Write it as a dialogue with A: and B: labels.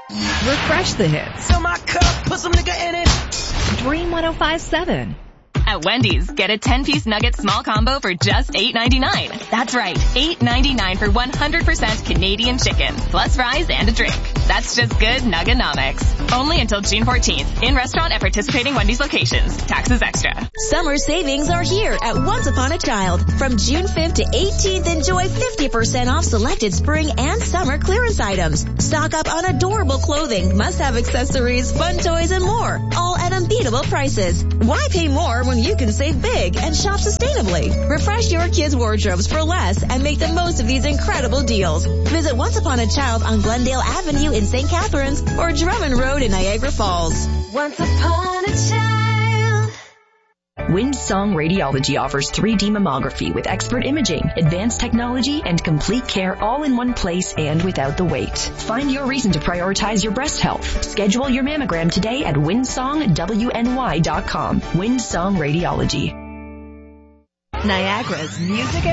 A: Refresh the hits.
B: Fill my cup, put some nigga in it.
A: Dream 105.7.
C: At Wendy's, get a 10-piece nugget small combo for just $8.99. That's right, $8.99 for 100% Canadian chicken, plus fries and a drink. That's just good nuggonomics. Only until June 14th. In restaurant at participating Wendy's locations. Taxes extra.
D: Summer savings are here at Once Upon a Child. From June 5th to 18th, enjoy 50% off selected spring and summer clearance items. Stock up on adorable clothing, must-have accessories, fun toys, and more. All at unbeatable prices. Why pay more when you can save big and shop sustainably? Refresh your kids' wardrobes for less and make the most of these incredible deals. Visit Once Upon a Child on Glendale Avenue in St. Catharines or Drummond Road in Niagara Falls.
E: Once upon a child.
F: Windsong Radiology offers 3D mammography with expert imaging, advanced technology, and complete care all in one place and without the wait. Find your reason to prioritize your breast health. Schedule your mammogram today at windsongwny.com. Windsong Radiology.
A: Niagara's music